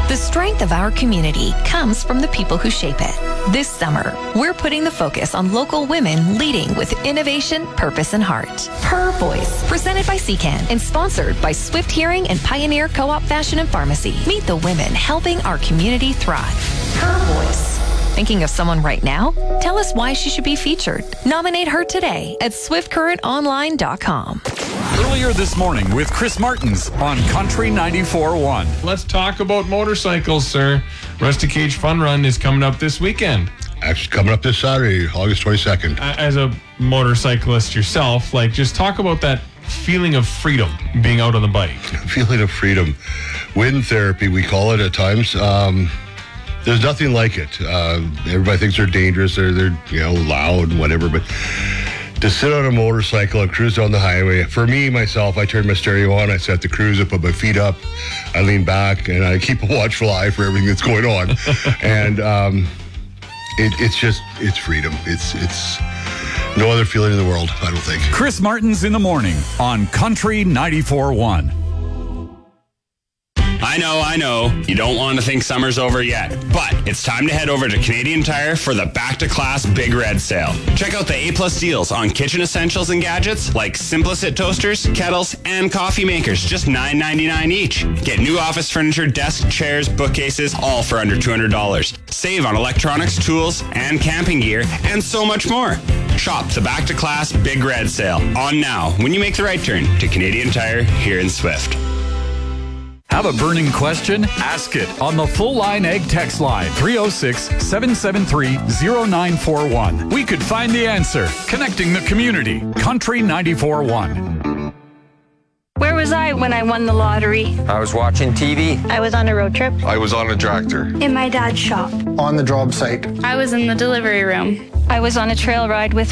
The strength of our community comes from the people who shape it. This summer, we're putting the focus on local women leading with innovation, purpose, and heart. Her Voice, presented by CCAN and sponsored by Swift Hearing and Pioneer Co-op Fashion and Pharmacy. Meet the women helping our community thrive. Her Voice. Thinking of someone right now? Tell us why she should be featured. Nominate her today at swiftcurrentonline.com. Earlier this morning with Chris Martins on Country 94.1. Let's talk about motorcycles, sir. Rusty Cage Fun Run is coming up this weekend. Actually, coming up this Saturday, August 22nd. As a motorcyclist yourself, just talk about that feeling of freedom being out on the bike. Feeling of freedom. Wind therapy, we call it at times. There's nothing like it. Everybody thinks they're dangerous. They're loud and whatever, but to sit on a motorcycle and cruise down the highway, for me, myself, I turn my stereo on, I set the cruise, I put my feet up, I lean back, and I keep a watchful eye for everything that's going on. And it's freedom. It's no other feeling in the world, I don't think. Chris Martins in the morning on Country 94.1. I know, you don't want to think summer's over yet, but it's time to head over to Canadian Tire for the Back to Class Big Red Sale. Check out the A+ deals on kitchen essentials and gadgets like Simplicit toasters, kettles, and coffee makers, just $9.99 each. Get new office furniture, desk, chairs, bookcases, all for under $200. Save on electronics, tools, and camping gear, and so much more. Shop the Back to Class Big Red Sale on now when you make the right turn to Canadian Tire here in Swift. Have a burning question? Ask it on the Full Line Ag text line 306-773-0941. We could find the answer. Connecting the community. Country 94.1. Where was I when I won the lottery? I was watching TV. I was on a road trip. I was on a tractor. In my dad's shop. On the job site. I was in the delivery room. I was on a trail ride with